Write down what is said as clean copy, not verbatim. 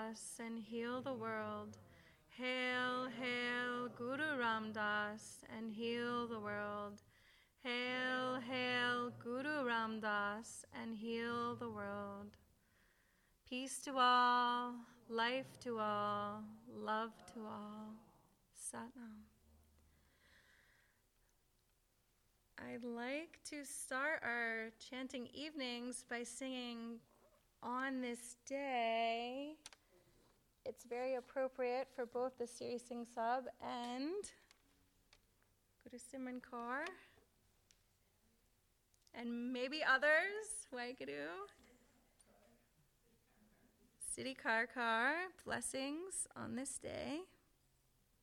Das and heal the world. Hail, hail, Guru Ram Das and heal the world. Hail, hail, Guru Ram Das and heal the world. Peace to all, life to all, love to all. Satnam. I'd like to start our chanting evenings by singing On This Day. It's very appropriate for both the Siri Singh Sab and Guru Simran Kaur. And maybe others, Waheguru. Siddhi Kar Kar, blessings on this day.